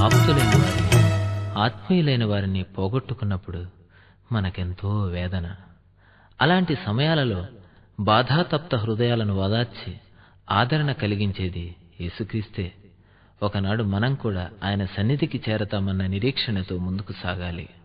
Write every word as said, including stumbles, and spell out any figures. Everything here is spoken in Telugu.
ఆప్తులైన వారిని, ఆత్మీయులైన వారిని పోగొట్టుకున్నప్పుడు మనకెంతో వేదన. అలాంటి సమయాలలో బాధాతప్త హృదయాలను ఓదార్చి ఆదరణ కలిగించేది యేసుక్రీస్తే. ఒకనాడు మనం కూడా ఆయన సన్నిధికి చేరతామన్న నిరీక్షణతో ముందుకు సాగాలి.